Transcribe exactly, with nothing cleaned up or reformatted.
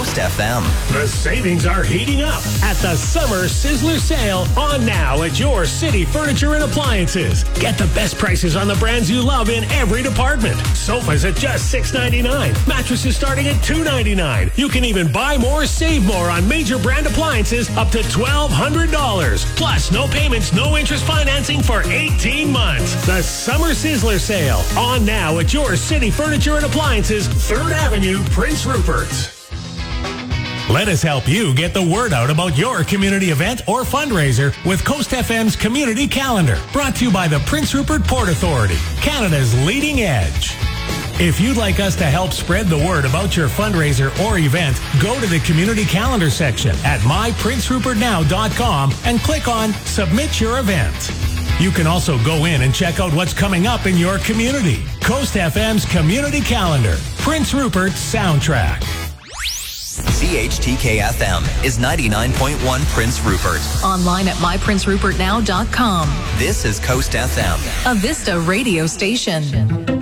Coast F M. The savings are heating up at the Summer Sizzler Sale on now at your City Furniture and Appliances. Get the best prices on the brands you love in every department. Sofas at just six ninety-nine. Mattresses starting at two ninety-nine. You can even buy more, save more on major brand appliances up to twelve hundred dollars. Plus, no payments, no interest financing for eighteen months. The Summer Sizzler Sale on now at your City Furniture and Appliances, third Avenue, Prince Rupert. Let us help you get the word out about your community event or fundraiser with Coast F M's Community Calendar, brought to you by the Prince Rupert Port Authority, Canada's leading edge. If you'd like us to help spread the word about your fundraiser or event, go to the Community Calendar section at my prince rupert now dot com and click on Submit Your Event. You can also go in and check out what's coming up in your community. Coast F M's Community Calendar, Prince Rupert's soundtrack. C H T K F M is ninety-nine point one Prince Rupert. Online at my prince rupert now dot com. This is Coast F M, a Vista radio station.